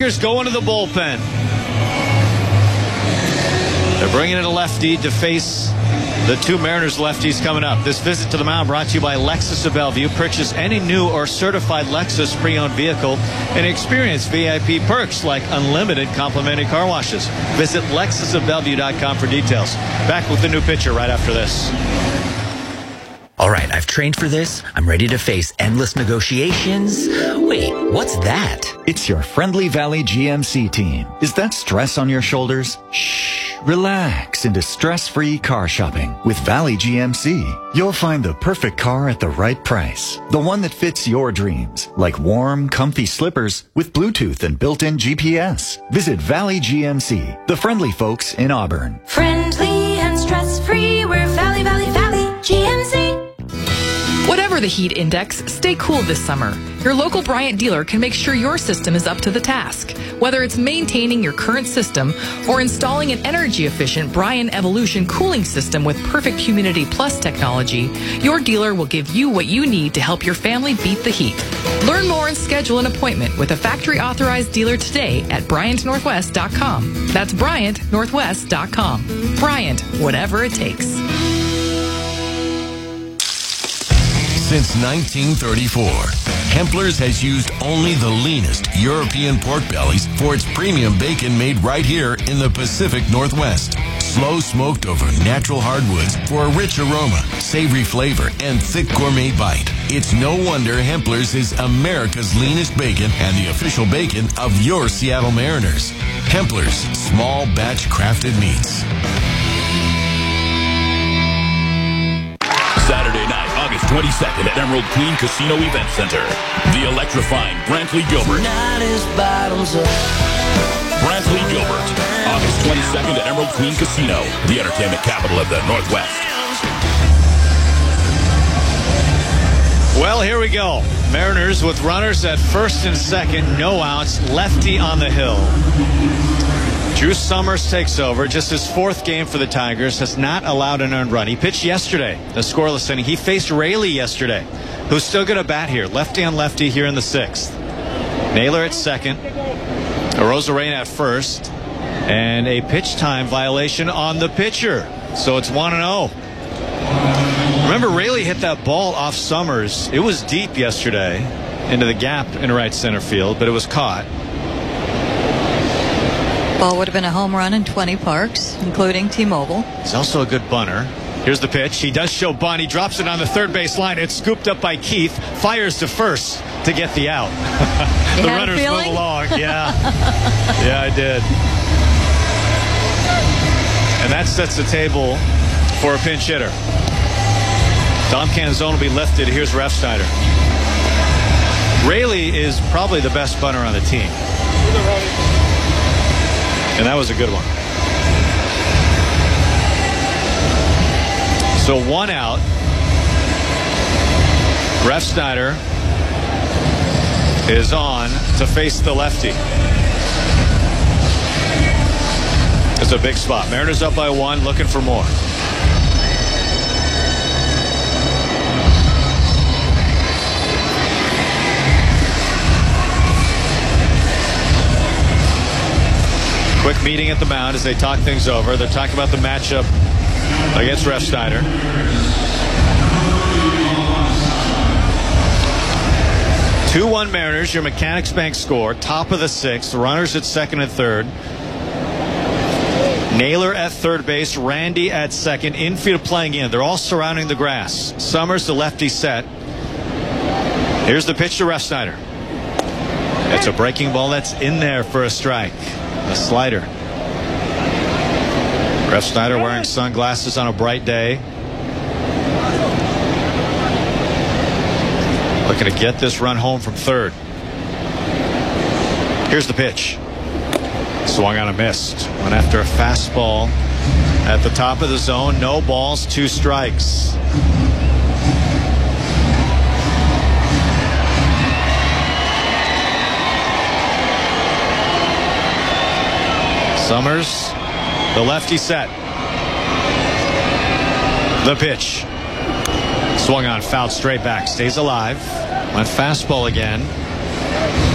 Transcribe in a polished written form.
Tigers go into the bullpen. They're bringing in a lefty to face the two Mariners lefties coming up. This visit to the mound brought to you by Lexus of Bellevue. Purchase any new or certified Lexus pre-owned vehicle and experience VIP perks like unlimited complimentary car washes. Visit LexusofBellevue.com for details. Back with the new pitcher right after this. All right, I've trained for this. I'm ready to face endless negotiations. Wait, what's that? It's your Friendly Valley GMC team. Is that stress on your shoulders? Shh, relax into stress-free car shopping. With Valley GMC, you'll find the perfect car at the right price. The one that fits your dreams, like warm, comfy slippers with Bluetooth and built-in GPS. Visit Valley GMC, the friendly folks in Auburn. Friendly and stress-free, we're Valley GMC. Whatever the heat index, stay cool this summer. Your local Bryant dealer can make sure your system is up to the task. Whether it's maintaining your current system or installing an energy-efficient Bryant Evolution cooling system with perfect Humidity Plus technology, your dealer will give you what you need to help your family beat the heat. Learn more and schedule an appointment with a factory-authorized dealer today at BryantNorthwest.com. That's BryantNorthwest.com. Bryant, whatever it takes. Since 1934, Hempler's has used only the leanest European pork bellies for its premium bacon made right here in the Pacific Northwest. Slow smoked over natural hardwoods for a rich aroma, savory flavor, and thick gourmet bite. It's no wonder Hempler's is America's leanest bacon and the official bacon of your Seattle Mariners. Hempler's, small batch crafted meats. Saturday night, August 22nd at Emerald Queen Casino Event Center. The electrifying Brantley Gilbert. Brantley Gilbert. August 22nd at Emerald Queen Casino, the entertainment capital of the Northwest. Well, here we go. Mariners with runners at first and second, no outs, lefty on the hill. Drew Summers takes over. Just his fourth game for the Tigers. Has not allowed an earned run. He pitched yesterday, a scoreless inning. He faced Raley yesterday, who's still going to bat here. Lefty on lefty here in the sixth. Naylor at second. Arozarena at first. And a pitch time violation on the pitcher. So it's 1-0. Remember, Raley hit that ball off Summers. It was deep yesterday into the gap in right center field, but it was caught. Ball would have been a home run in 20 parks, including T-Mobile. He's also a good bunter. Here's the pitch. He does show bunt. He drops it on the third base line. It's scooped up by Keith. Fires to first to get the out. The runners move along. Yeah. Yeah, I did. And that sets the table for a pinch hitter. Dom Canzone will be lifted. Here's Refsnyder. Raley is probably the best bunter on the team. And that was a good one. So one out. Refsnyder is on to face the lefty. It's a big spot. Mariners up by one, looking for more. Quick meeting at the mound as they talk things over. They're talking about the matchup against Refsnyder. Two-1 Mariners, your Mechanics Bank score. Top of the sixth. Runners at second and third. Naylor at third base. Randy at second. Infield playing in. They're all surrounding the grass. Summers, the lefty, set. Here's the pitch to Refsnyder. It's a breaking ball that's in there for a strike. A slider. Refsnyder wearing sunglasses on a bright day. Looking to get this run home from third. Here's the pitch. Swung on a missed. Went after a fastball at the top of the zone. No balls, 2 strikes. Summers, the lefty set. The pitch. Swung on, fouled straight back. Stays alive. Went fastball again.